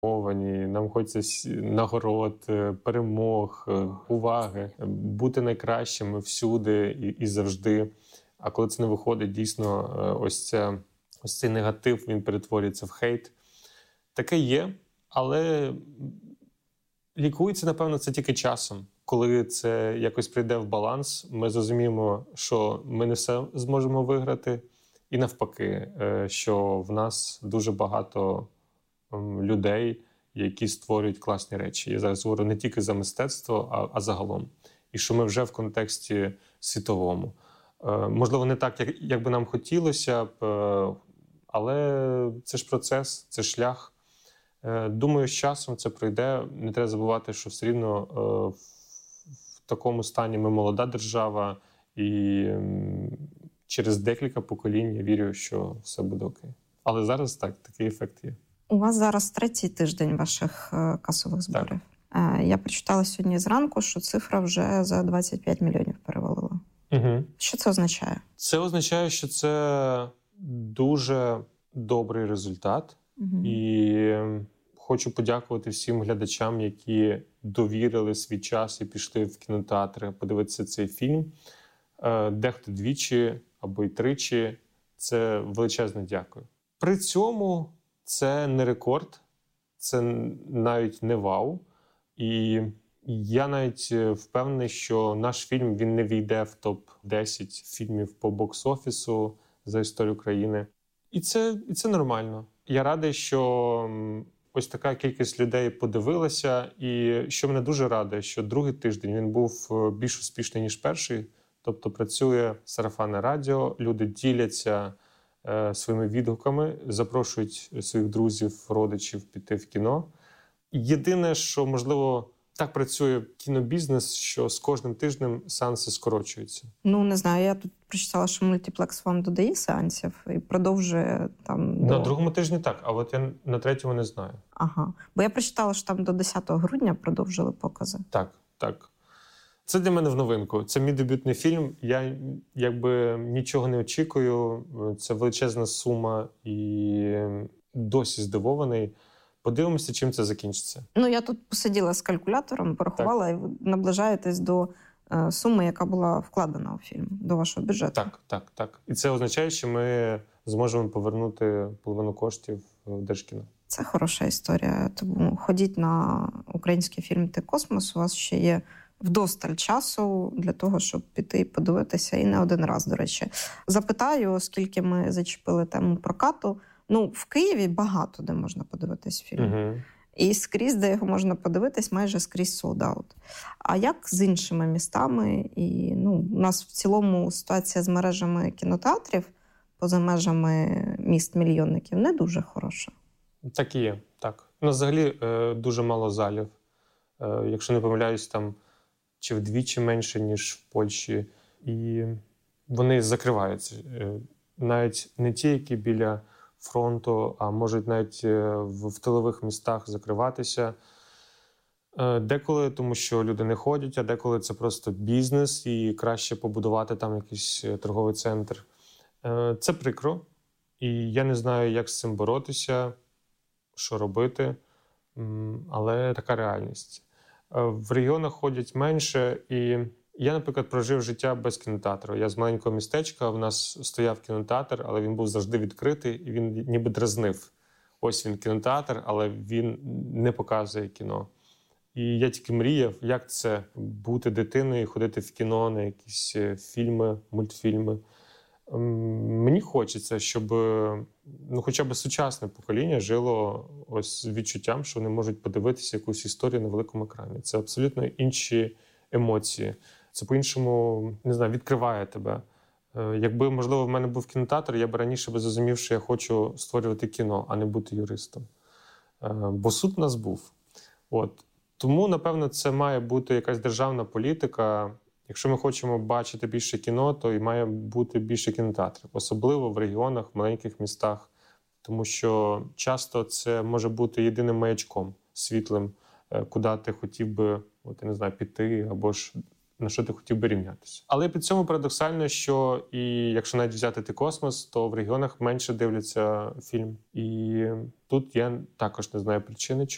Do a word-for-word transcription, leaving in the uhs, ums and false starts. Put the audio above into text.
Нам хочеться нагород, перемог, уваги, бути найкращими всюди і, і завжди. А коли це не виходить, дійсно, ось, це, ось цей негатив, він перетворюється в хейт. Таке є, але лікується, напевно, це тільки часом. Коли це якось прийде в баланс, ми зрозуміємо, що ми не все зможемо виграти. І навпаки, що в нас дуже багато людей, які створюють класні речі. Я зараз говорю не тільки за мистецтво, а, а загалом. І що ми вже в контексті світовому. Е, можливо, не так, як, як би нам хотілося б, е, але це ж процес, це шлях. Е, думаю, з часом це пройде. Не треба забувати, що все рівно е, в, в такому стані ми молода держава, і е, через декілька поколінь я вірю, що все буде окей. Але зараз так, такий ефект є. У вас зараз третій тиждень ваших касових зборів. Так. Я прочитала сьогодні зранку, що цифра вже за двадцять п'ять мільйонів перевалила. Угу. Що це означає? Це означає, що це дуже добрий результат. Угу. І хочу подякувати всім глядачам, які довірили свій час і пішли в кінотеатри подивитися цей фільм. Дехто двічі або й тричі. Це величезне дякую. При цьому це не рекорд, це навіть не вау. І я навіть впевнений, що наш фільм він не війде в топ десять фільмів по бокс-офісу за історію країни. І це, і це нормально. Я радий, що ось така кількість людей подивилася. І що мене дуже радує, що другий тиждень він був більш успішний, ніж перший. Тобто працює сарафанне радіо, люди діляться своїми відгуками, запрошують своїх друзів, родичів піти в кіно. Єдине, що, можливо, так працює кінобізнес, що з кожним тижнем сеанси скорочуються. Ну, не знаю, я тут прочитала, що мультиплекс вам додає сеансів і продовжує там... На до... другому тижні так, а от я на третьому не знаю. Ага. Бо я прочитала, що там до десятого грудня продовжили покази. Так, так. Це для мене в новинку. Це мій дебютний фільм. Я якби нічого не очікую. Це величезна сума і досі здивований. Подивимося, чим це закінчиться. Ну, я тут посиділа з калькулятором, порахувала, так. І ви наближаєтесь до е, суми, яка була вкладена у фільм, до вашого бюджету. Так, так, так. І це означає, що ми зможемо повернути половину коштів в Держкіно. Це хороша історія. Тому ходіть на український фільм «Ти космос». У вас ще є вдосталь часу для того, щоб піти і подивитися, і не один раз, до речі. Запитаю, оскільки ми зачепили тему прокату. Ну, в Києві багато де можна подивитись фільм. Угу. І скрізь, де його можна подивитись, майже скрізь sold out. А як з іншими містами? І, ну, у нас в цілому ситуація з мережами кінотеатрів поза межами міст-мільйонників не дуже хороша. Так і є, так. У нас взагалі е, дуже мало залів. Е, якщо не помиляюсь, там чи вдвічі менше, ніж в Польщі. І вони закриваються. Е, навіть не ті, які біля фронту, а можуть навіть в, в тилових містах закриватися. Е, деколи, тому що люди не ходять, а деколи це просто бізнес і краще побудувати там якийсь торговий центр. Е, це прикро. І я не знаю, як з цим боротися, що робити, але така реальність. В регіонах ходять менше, і я, наприклад, прожив життя без кінотеатру. Я з маленького містечка, в нас стояв кінотеатр, але він був завжди відкритий, і він ніби дразнив. Ось він кінотеатр, але він не показує кіно. І я тільки мріяв, як це бути дитиною і ходити в кіно на якісь фільми, мультфільми. Мені хочеться, щоб ну, хоча б сучасне покоління жило ось з відчуттям, що вони можуть подивитися якусь історію на великому екрані. Це абсолютно інші емоції. Це по-іншому, не знаю, відкриває тебе. Якби, можливо, в мене був кінотеатр, я б раніше би зрозумів, що я хочу створювати кіно, а не бути юристом. Бо суд у нас був. От. Тому, напевно, це має бути якась державна політика. Якщо ми хочемо бачити більше кіно, то і має бути більше кінотеатрів. Особливо в регіонах, в маленьких містах. Тому що часто це може бути єдиним маячком, світлим, куди ти хотів би, от, я не знаю, піти, або ж на що ти хотів би рівнятися. Але при цьому парадоксально, що і якщо навіть взяти «Ти космос», то в регіонах менше дивляться фільм. І тут я також не знаю причини, чому.